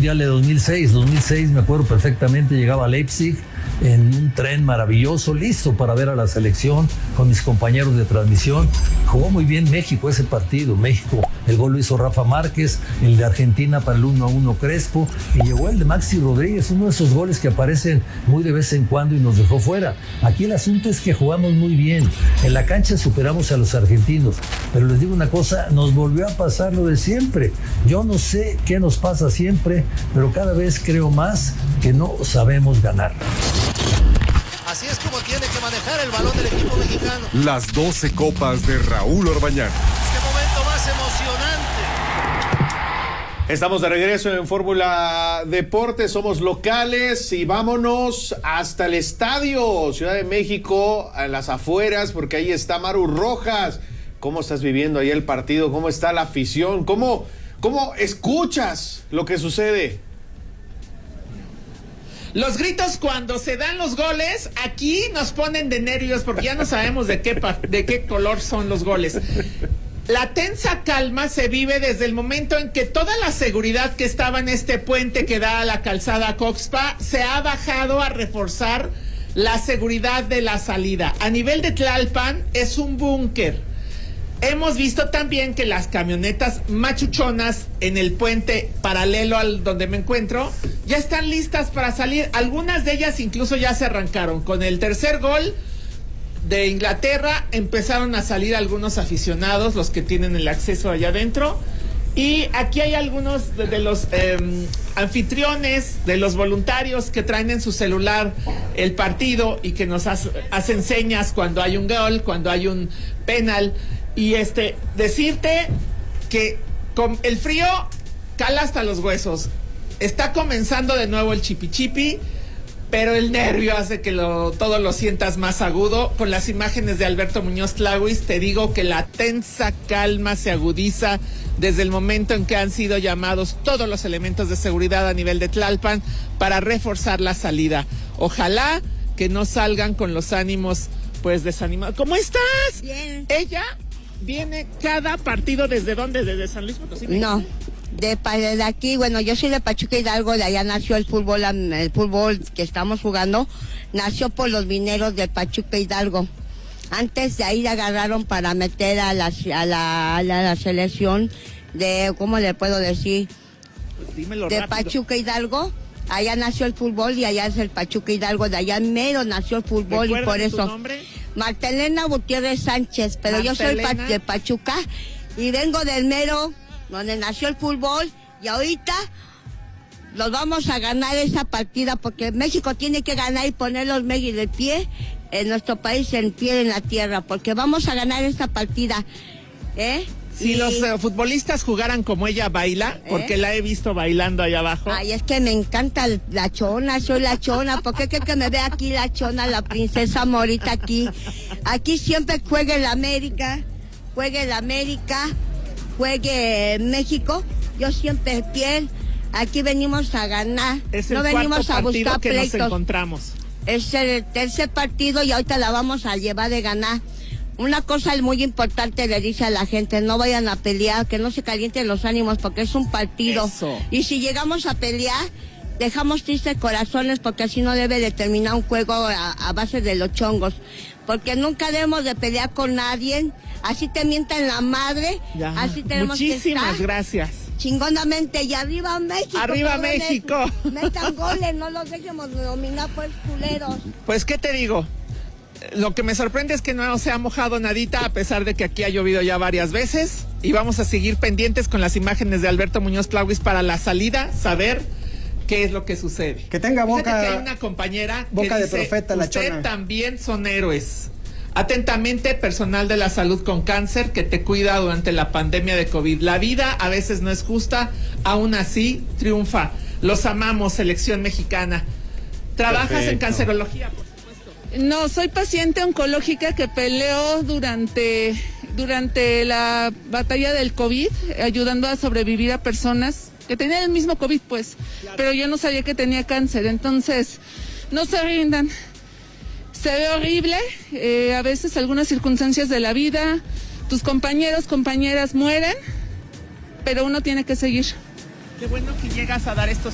Mundial de 2006. 2006 me acuerdo perfectamente, llegaba a Leipzig en un tren maravilloso, listo para ver a la selección con mis compañeros de transmisión. Jugó muy bien México ese partido. México, el gol lo hizo Rafa Márquez, el de Argentina para el 1-1 Crespo, y llegó el de Maxi Rodríguez, uno de esos goles que aparecen muy de vez en cuando y nos dejó fuera. Aquí el asunto es que jugamos muy bien. En la cancha superamos a los argentinos, pero les digo una cosa, nos volvió a pasar lo de siempre. Yo no sé qué nos pasa siempre, pero cada vez creo más que no sabemos ganar. Así es como tiene que manejar el balón del equipo mexicano. Las 12 copas de Raúl Orbañanos. Qué momento más emocionante. Estamos de regreso en Fórmula Deportes, somos locales y vámonos hasta el estadio Ciudad de México, a las afueras, porque ahí está Maru Rojas. ¿Cómo estás viviendo ahí el partido? ¿Cómo está la afición? ¿Cómo escuchas lo que sucede? Los gritos cuando se dan los goles, aquí nos ponen de nervios porque ya no sabemos de qué color son los goles. La tensa calma se vive desde el momento en que toda la seguridad que estaba en este puente que da a la calzada Coxpa se ha bajado a reforzar la seguridad de la salida. A nivel de Tlalpan es un búnker. Hemos visto también que las camionetas machuchonas en el puente paralelo al donde me encuentro ya están listas para salir. Algunas de ellas incluso ya se arrancaron. Con el tercer gol de Inglaterra empezaron a salir algunos aficionados, los que tienen el acceso allá adentro. Y aquí hay algunos de los anfitriones, de los voluntarios que traen en su celular el partido y que nos hacen señas cuando hay un gol, cuando hay un penal. Y decirte que con el frío cala hasta los huesos. Está comenzando de nuevo el chipi-chipi, pero el nervio hace que todo lo sientas más agudo. Con las imágenes de Alberto Muñoz Tlahuis, te digo que la tensa calma se agudiza desde el momento en que han sido llamados todos los elementos de seguridad a nivel de Tlalpan para reforzar la salida. Ojalá que no salgan con los ánimos pues desanimados. ¿Cómo estás? Bien. Ella viene cada partido, ¿desde dónde? ¿Desde San Luis Potosí? No, de aquí, bueno, yo soy de Pachuca Hidalgo, de allá nació el fútbol que estamos jugando, nació por los mineros de Pachuca Hidalgo. Antes de ahí le agarraron para meter a la selección de, ¿cómo le puedo decir? Dímelo de rápido. Pachuca Hidalgo. Allá nació el fútbol y allá es el Pachuca Hidalgo, de allá mero nació el fútbol y por eso. ¿Tu nombre? Martelena Gutiérrez Sánchez, pero yo soy de Pachuca y vengo del mero donde nació el fútbol y ahorita los vamos a ganar esa partida porque México tiene que ganar y poner los Megis de pie en nuestro país, en pie en la tierra, porque vamos a ganar esta partida, Si los futbolistas jugaran como ella baila, porque la he visto bailando allá abajo. Ay, es que me encanta la chona, soy la chona. ¿Por qué que me ve aquí la chona, la princesa Morita aquí? Aquí siempre juegue el América, juegue México. Yo siempre fiel. Aquí venimos a ganar. Es no el venimos a partido buscar que pleitos. nos encontramos. Es el tercer partido y ahorita la vamos a llevar de ganar. Una cosa muy importante le dice a la gente, no vayan a pelear, que no se calienten los ánimos porque es un partido. Eso. Y si llegamos a pelear, dejamos tristes corazones porque así no debe de terminar un juego a base de los chongos. Porque nunca debemos de pelear con nadie, así te mientan la madre, Ya. así tenemos que estar. Muchísimas gracias. Chingonamente, y arriba México. ¡Arriba cabrones. México! Metan goles, no los dejemos dominar pues culeros. Pues, ¿qué te digo? Lo que me sorprende es que no se ha mojado nadita, a pesar de que aquí ha llovido ya varias veces. Y vamos a seguir pendientes con las imágenes de Alberto Muñoz Tlahuis para la salida, saber qué es lo que sucede. Que tenga boca. Fíjate que hay una compañera boca que de dice, profeta, la usted chona. también son héroes. Atentamente, personal de la salud con cáncer que te cuida durante la pandemia de COVID. La vida a veces no es justa, aún así triunfa. Los amamos, selección mexicana. ¿Trabajas Perfecto. en cancerología? No, soy paciente oncológica que peleó durante la batalla del COVID, ayudando a sobrevivir a personas que tenían el mismo COVID, pues, pero yo no sabía que tenía cáncer, entonces, no se rindan. Se ve horrible, a veces algunas circunstancias de la vida, tus compañeros, compañeras mueren, pero uno tiene que seguir. Qué bueno que llegas a dar estos